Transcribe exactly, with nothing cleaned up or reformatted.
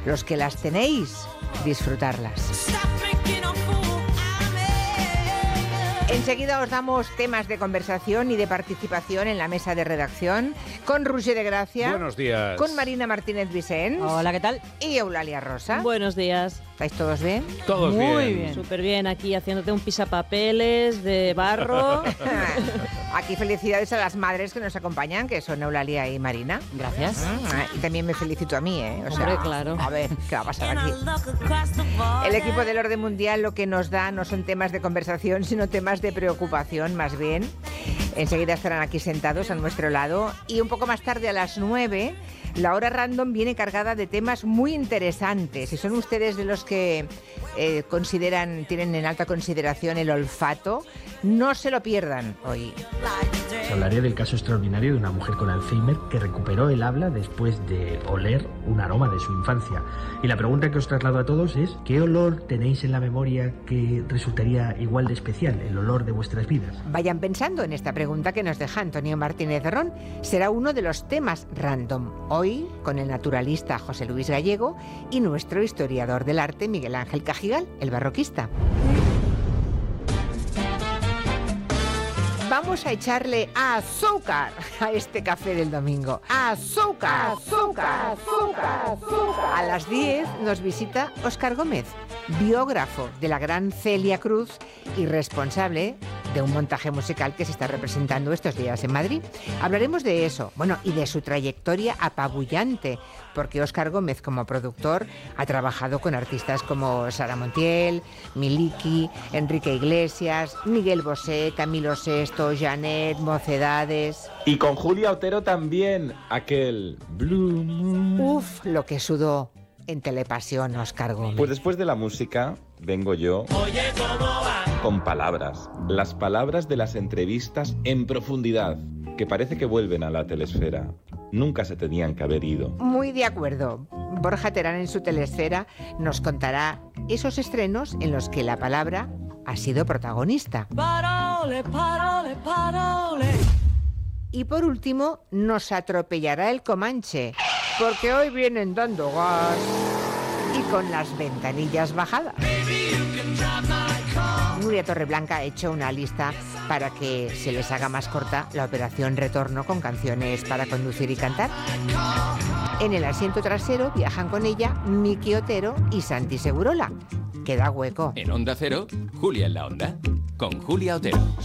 los que las tenéis, disfrutarlas. Enseguida os damos temas de conversación y de participación en la mesa de redacción con Roger de Gracia. Buenos días. Con Marina Martínez Vicens. Hola, ¿qué tal? Y Eulalia Rosa. Buenos días. ¿Estáis todos bien? Todos Muy bien. bien. Súper bien, aquí haciéndote un pisapapeles de barro. Aquí felicidades a las madres que nos acompañan, que son Eulalia y Marina. Gracias. Ah, y también me felicito a mí, ¿eh? O sea, Hombre, claro. A ver, ¿qué va a pasar aquí? El equipo del Orden Mundial lo que nos da no son temas de conversación, sino temas de preocupación, más bien. Enseguida estarán aquí sentados a nuestro lado. Y un poco más tarde, a las nueve, la hora random viene cargada de temas muy interesantes. Si son ustedes de los que eh, consideran, tienen en alta consideración el olfato, no se lo pierdan hoy. Se hablaría del caso extraordinario de una mujer con Alzheimer que recuperó el habla después de oler un aroma de su infancia. Y la pregunta que os traslado a todos es: ¿qué olor tenéis en la memoria que resultaría igual de especial, el olor de vuestras vidas? Vayan pensando en esta pregunta que nos deja Antonio Martínez Ron. Será uno de los temas random. Hoy, con el naturalista José Luis Gallego y nuestro historiador del arte Miguel Ángel Cajigal, el barroquista. Vamos a echarle azúcar a este café del domingo. ¡Azúcar! ¡Azúcar! ¡Azúcar! ¡Azúcar! A las diez nos visita Óscar Gómez, biógrafo de la gran Celia Cruz y responsable de un montaje musical que se está representando estos días en Madrid. Hablaremos de eso, bueno, y de su trayectoria apabullante, porque Óscar Gómez, como productor, ha trabajado con artistas como Sara Montiel, Miliki, Enrique Iglesias, Miguel Bosé, Camilo Sesto, Janet, Mocedades. Y con Julia Otero también, aquel Blue Moon. Uf, lo que sudó en Telepasión Óscar Gómez. Pues después de la música, vengo yo. Oye, ¿cómo va? Con palabras. Las palabras de las entrevistas en profundidad, que parece que vuelven a la telesfera. Nunca se tenían que haber ido. Muy de acuerdo. Borja Terán en su telesfera nos contará esos estrenos en los que la palabra ha sido protagonista. Parole, parole, parole. Y por último, nos atropellará el Comanche, porque hoy vienen dando gas y con las ventanillas bajadas. Nuria Torreblanca ha hecho una lista para que se les haga más corta la operación retorno con canciones para conducir y cantar. En el asiento trasero viajan con ella Miki Otero y Santi Segurola. Queda hueco. En Onda Cero, Julia en la Onda, con Julia Otero.